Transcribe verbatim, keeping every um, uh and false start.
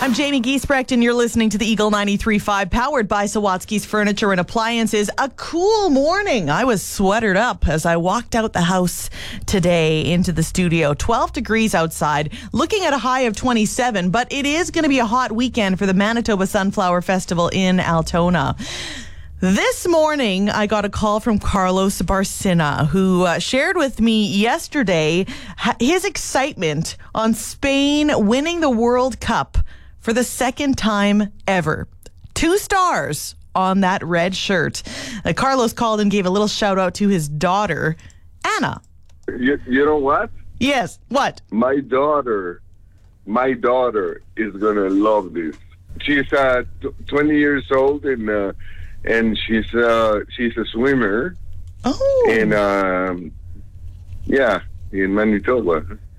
I'm Jamie Giesbrecht, and you're listening to the Eagle ninety-three point five, powered by Sawatsky's Furniture and Appliances. A cool morning. I was sweatered up as I walked out the house today into the studio. twelve degrees outside, looking at a high of twenty-seven, but it is going to be a hot weekend for the Manitoba Sunflower Festival in Altona. This morning, I got a call from Carlos Barcina, who uh, shared with me yesterday ha- his excitement on Spain winning the World Cup for the second time ever. Two stars on that red shirt. Uh, Carlos called and gave a little shout out to his daughter, Anna. You, you know what? Yes, what? My daughter, my daughter is going to love this. She's uh, t- twenty years old, and uh, and she's uh, she's a swimmer. Oh. And um, yeah, in Manitoba.